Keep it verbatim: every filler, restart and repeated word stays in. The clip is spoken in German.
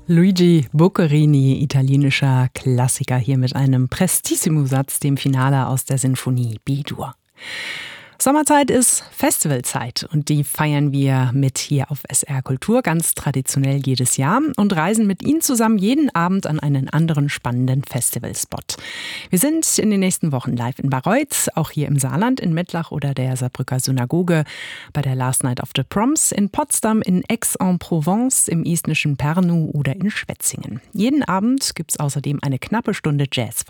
Luigi Boccherini, italienischer Klassiker, hier mit einem Prestissimo-Satz, dem Finale aus der Sinfonie B-Dur. Sommerzeit ist Festivalzeit und die feiern wir mit hier auf S R Kultur ganz traditionell jedes Jahr und reisen mit Ihnen zusammen jeden Abend an einen anderen spannenden Festivalspot. Wir sind in den nächsten Wochen live in Bayreuth, auch hier im Saarland, in Mettlach oder der Saarbrücker Synagoge, bei der Last Night of the Proms, in Potsdam, in Aix-en-Provence, im estnischen Pärnu oder in Schwetzingen. Jeden Abend gibt es außerdem eine knappe Stunde Jazz